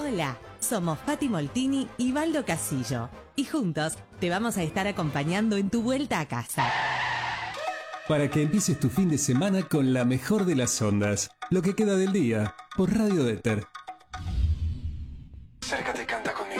Hola, somos Fati Moltini y Baldo Casillo. Y juntos te vamos a estar acompañando en tu vuelta a casa. Para que empieces tu fin de semana con la mejor de las ondas. Lo que queda del día, por Radio Éter.